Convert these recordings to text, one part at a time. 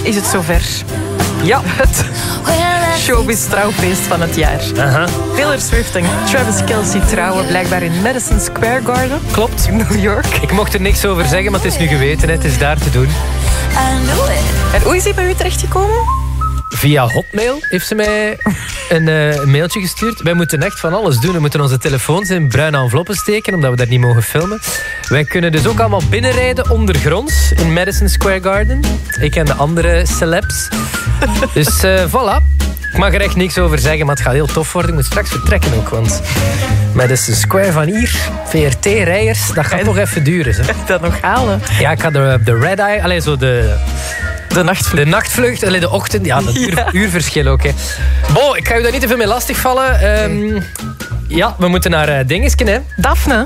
is het zover. Ja. Het showbiz trouwfeest van het jaar. Taylor Swift en Travis Kelce trouwen blijkbaar in Madison Square Garden. Klopt. In New York. Ik mocht er niks over zeggen, maar het is nu geweten. Hè. Het is daar te doen. En hoe is hij bij u terechtgekomen? Via Hotmail heeft ze mij een mailtje gestuurd. Wij moeten echt van alles doen. We moeten onze telefoons in bruine enveloppen steken, omdat we daar niet mogen filmen. Wij kunnen dus ook allemaal binnenrijden ondergronds in Madison Square Garden. Ik en de andere celebs. Dus voilà. Ik mag er echt niks over zeggen, maar het gaat heel tof worden. Ik moet straks vertrekken ook, want Madison Square van hier, VRT-rijers, dat gaat toch even duren. Hè. Kan je dat nog halen? Ja, ik ga de Red Eye, allez, zo de nachtvlucht, de ochtend. Ja, dat uurverschil ook. Hè. Bon, ik ga u daar niet te veel mee lastigvallen. Ja, we moeten naar Dingesken, hè. Daphne.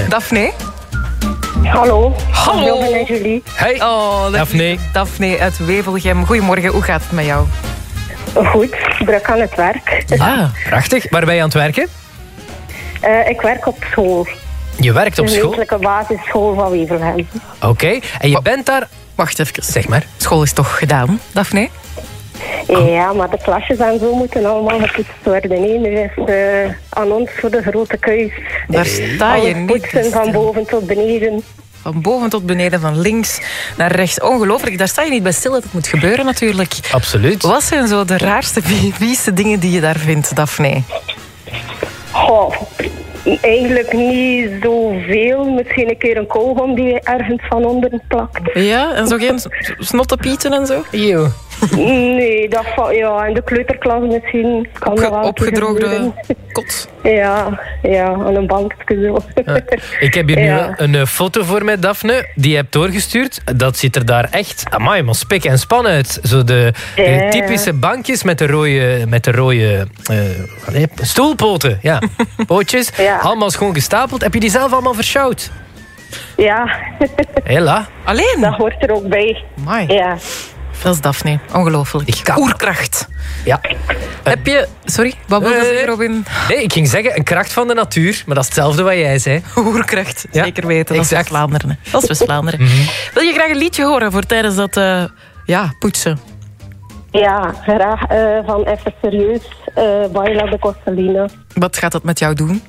Hallo. Hallo. En Julie. Hey. Oh, Daphne uit Wevelgem. Goedemorgen, hoe gaat het met jou? Goed, druk aan het werk. Ja, prachtig. Waar ben je aan het werken? Ik werk op school. Je werkt op De school? gemeentelijke basisschool van Wevelgem. Oké. En je bent daar... Wacht even. Zeg maar. School is toch gedaan, Daphne? Ja, maar de klasjes en zo moeten allemaal gepoetst worden. Nee, nu is het aan ons voor de grote keus. Daar sta je Alles niet. poetsen van boven tot beneden. Van boven tot beneden, van links naar rechts. Ongelooflijk, daar sta je niet bij stil dat het moet gebeuren natuurlijk. Absoluut. Wat zijn zo de raarste, vieste dingen die je daar vindt, Daphne? Goh, eigenlijk niet zoveel. Misschien een keer een koolgom die je ergens van onder plakt. Ja, en zo geen snottepieten en zo? Eeuw. Nee, dat ja, in de kleuterklas misschien kan dat wel een keer Opgedroogde gebeuren. kot. Ja, aan een bankje zo. Ik heb hier nu Ja. een foto voor mij, Daphne. Die je hebt doorgestuurd. Dat ziet er daar echt... Amai, maar spik en span uit. Zo de typische bankjes met de rode stoelpoten. Ja, pootjes. Ja. Allemaal schoon gestapeld. Heb je die zelf allemaal verschouwd? Ja, Hela. Alleen? dat hoort er ook bij. Amai. Ja. Dat is Daphne. Ongelooflijk. Ik kan- Oerkracht. Ja. Heb je... Sorry, wat wilde je zeggen, Robin? Nee, ik ging zeggen een kracht van de natuur. Maar dat is hetzelfde wat jij zei. Oerkracht, Ja, zeker weten. Dat is exact. West-Vlaanderen. Hè. Dat is West-Vlaanderen. Wil je graag een liedje horen voor tijdens dat poetsen? Ja, graag van even serieus. Baila de Costelina. Wat gaat dat met jou doen?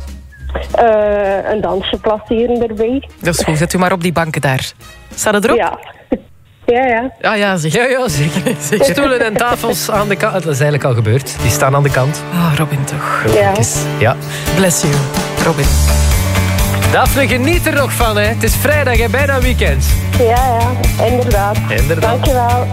Een dansje placeren erbij. Dat is goed, zet u maar op die banken daar. Staat het erop? Ja. Ja. Ah ja, zeg. Ja, zeker. Stoelen en tafels aan de kant. Dat is eigenlijk al gebeurd. Die staan aan de kant. Ah, Robin toch. Ja. Ja. Bless you, Robin. Daphne, geniet er nog van, hè. Het is vrijdag en bijna weekend. Ja, inderdaad. Inderdaad. Dankjewel.